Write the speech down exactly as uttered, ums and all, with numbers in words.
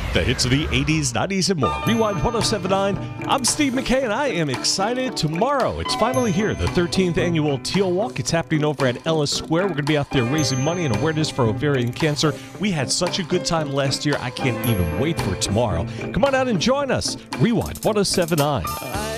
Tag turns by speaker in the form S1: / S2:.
S1: The hits of the eighties, nineties, and more. Rewind one oh seven point nine. I'm Steve McKay, and I am excited. Tomorrow, it's finally here, the thirteenth annual Teal Walk. It's happening over at Ellis Square. We're going to be out there raising money and awareness for ovarian cancer. We had such a good time last year. I can't even wait for tomorrow. Come on out and join us. Rewind one oh seven point nine.